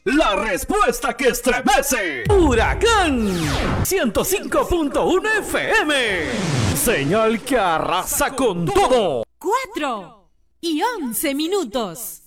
La respuesta que estremece. Huracán 105.1 FM. Señal que arrasa con todo. 4:11.